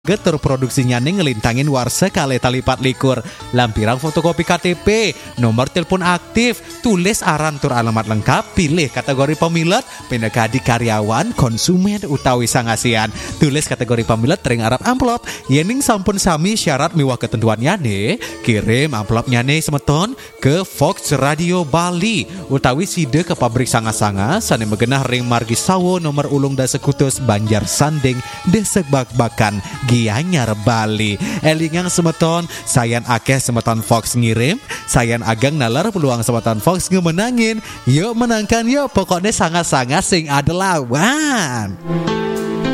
Getur produksinya ngelintangin warsa kali talipat likur. Lampiran fotokopi KTP, nomor telepon aktif, tulis aran tur alamat lengkap, pilih kategori pemilet, pindah karyawan, konsumen utawi sangasian. Tulis kategori pemilet tering arab amplop. Yening sampun sami syarat miwah ketentuannya nih. Kirim amplopnya nih semeton ke Fox Radio Bali utawi side ke pabrik sanga-sanga sane megenah ring Margi Sawo nomor ulung dasa kutus Banjar Sanding Desek Bak-Bakan Gianyar Bali. Elingang semeton sayan akeh semeton Fox ngirim, sayan ageng nalar peluang semeton Fox ngemenangin. Yuk menangkan yuk, pokoknya sanga-sanga sing ada lawan.